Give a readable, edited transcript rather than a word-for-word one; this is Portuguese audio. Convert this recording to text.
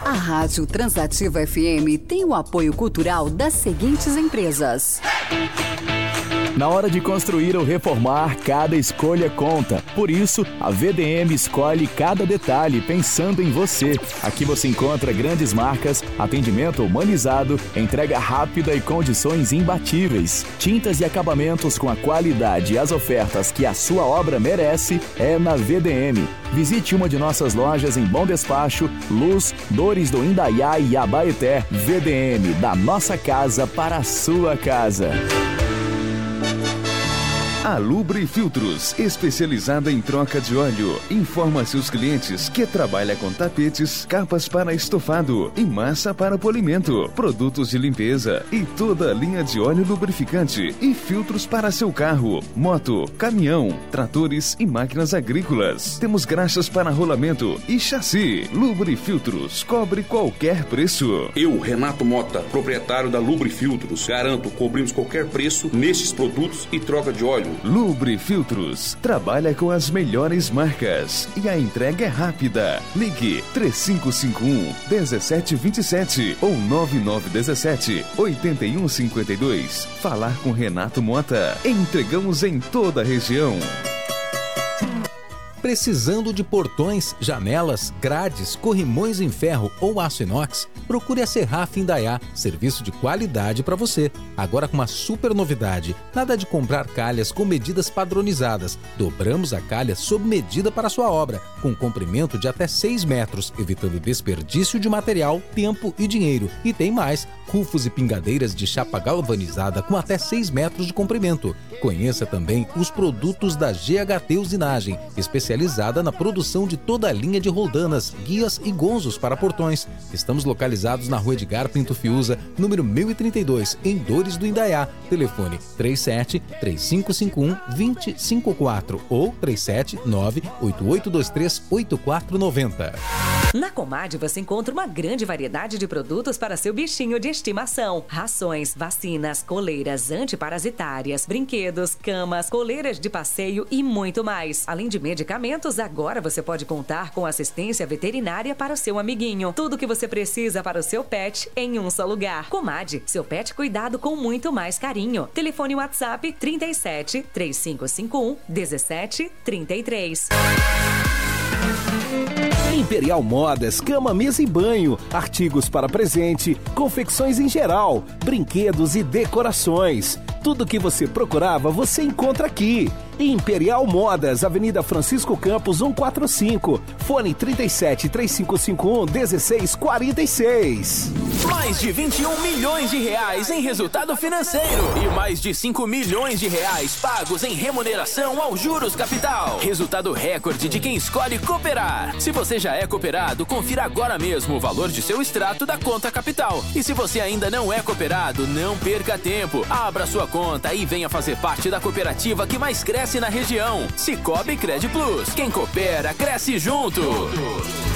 A Rádio Transativa FM tem o apoio cultural das seguintes empresas. Na hora de construir ou reformar, cada escolha conta. Por isso, a VDM escolhe cada detalhe pensando em você. Aqui você encontra grandes marcas, atendimento humanizado, entrega rápida e condições imbatíveis. Tintas e acabamentos com a qualidade e as ofertas que a sua obra merece é na VDM. Visite uma de nossas lojas em Bom Despacho, Luz, Dores do Indaiá e Abaeté. VDM, da nossa casa para a sua casa. A Lubre Filtros, especializada em troca de óleo, informa seus clientes que trabalha com tapetes, capas para estofado e massa para polimento, produtos de limpeza e toda a linha de óleo lubrificante e filtros para seu carro, moto, caminhão, tratores e máquinas agrícolas. Temos graxas para rolamento e chassi. Lubre Filtros, cobre qualquer preço. Eu, Renato Mota, proprietário da Lubre Filtros, garanto, cobrimos qualquer preço nestes produtos e troca de óleo. Lubre Filtros trabalha com as melhores marcas e a entrega é rápida. Ligue 3551-1727 ou 9917-8152. Falar com Renato Mota. Entregamos em toda a região. Precisando de portões, janelas, grades, corrimões em ferro ou aço inox? Procure a Serraf Indaiá, serviço de qualidade para você. Agora com uma super novidade, nada de comprar calhas com medidas padronizadas. Dobramos a calha sob medida para a sua obra, com comprimento de até 6 metros, evitando desperdício de material, tempo e dinheiro. E tem mais, rufos e pingadeiras de chapa galvanizada com até 6 metros de comprimento. Conheça também os produtos da GHT Usinagem, especializada na produção de toda a linha de roldanas, guias e gonzos para portões. Estamos localizados na Rua Edgar Pinto Fiuza, número 1032, em Dores do Indaiá. Telefone 37-3551-2054 ou 379-8823-8490. Na Comad você encontra uma grande variedade de produtos para seu bichinho de estimação. Rações, vacinas, coleiras antiparasitárias, brinquedos, camas, coleiras de passeio e muito mais. Além de medicamentos, agora você pode contar com assistência veterinária para o seu amiguinho. Tudo que você precisa para o seu pet em um só lugar. Comad, seu pet cuidado com muito mais carinho. Telefone WhatsApp 37 3551 1733. Imperial Modas, cama, mesa e banho, artigos para presente, confecções em geral, brinquedos e decorações. Tudo que você procurava, você encontra aqui. Imperial Modas, Avenida Francisco Campos 145, fone 37-3551-1646. Mais de 21 milhões de reais em resultado financeiro e mais de 5 milhões de reais pagos em remuneração aos juros capital. Resultado recorde de quem escolhe cooperar. Se você já é cooperado, confira agora mesmo o valor de seu extrato da conta capital. E se você ainda não é cooperado, não perca tempo. Abra sua conta e venha fazer parte da cooperativa que mais cresce na região. Cicobi Cred Plus. Quem coopera, cresce junto.